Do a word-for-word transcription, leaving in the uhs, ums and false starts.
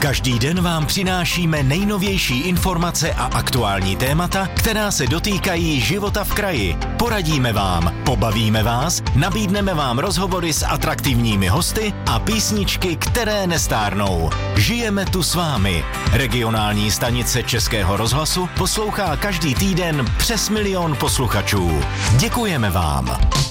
Každý den vám přinášíme nejnovější informace a aktuální témata, která se dotýkají života v kraji. Poradíme vám, pobavíme vás, nabídneme vám rozhovory s atraktivními hosty a písničky, které nestárnou. Žijeme tu s vámi. Regionální stanice Českého rozhlasu poslouchá každý týden přes milion posluchačů. Děkujeme vám.